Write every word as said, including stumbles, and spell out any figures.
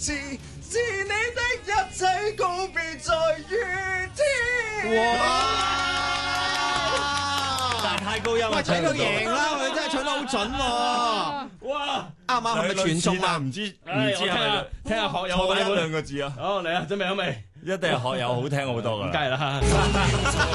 是是你的一切告別在雨天。 但係太高音啊！ 喂，睇佢贏啦，佢真係唱得好準喎。 哇！ 啱唔啱？係咪傳送啊？ 唔知唔唉知係咪聽下學友錯一嘅版本兩個字啊？ 好嚟啊，準備好未？ 一定係學友好聽好多㗎啦。 梗係啦。